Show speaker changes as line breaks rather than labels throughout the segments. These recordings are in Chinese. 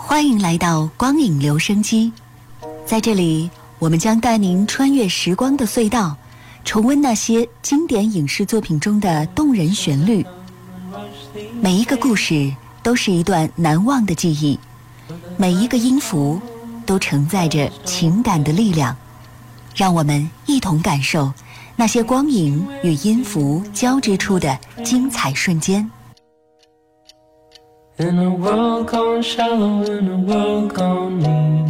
欢迎来到光影留声机，在这里我们将带您穿越时光的隧道，重温那些经典影视作品中的动人旋律。每一个故事都是一段难忘的记忆，每一个音符都承载着情感的力量。让我们一同感受那些光影与音符交织出的精彩瞬间。
In a world gone shallow, in a world gone mean.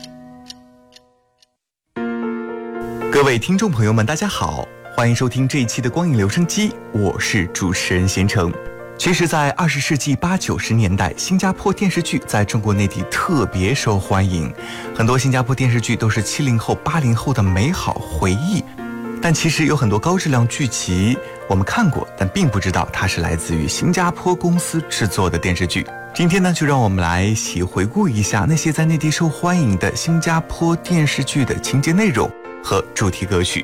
各位听众朋友们，大家好，欢迎收听这一期的光影留声机，我是主持人贤成。其实在20世纪80、90年代，新加坡电视剧在中国内地特别受欢迎，很多新加坡电视剧都是70后、80后的美好回忆。但其实有很多高质量剧集我们看过，但并不知道它是来自于新加坡公司制作的电视剧。今天呢，就让我们来一起回顾一下那些在内地受欢迎的新加坡电视剧的情节内容和主题歌曲。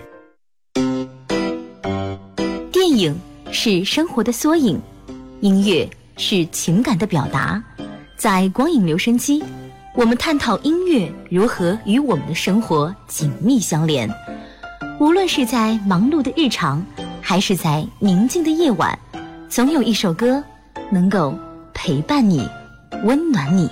电影是生活的缩影，音乐是情感的表达。在光影留声机，我们探讨音乐如何与我们的生活紧密相连。无论是在忙碌的日常，还是在宁静的夜晚，总有一首歌能够陪伴你，温暖你。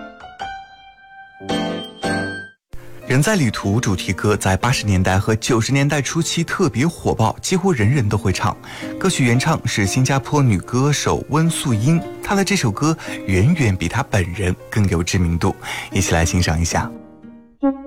人在旅途主题歌在80年代和90年代初期特别火爆，几乎人人都会唱。歌曲原唱是新加坡女歌手温素英，她的这首歌远远比她本人更有知名度。一起来欣赏一下。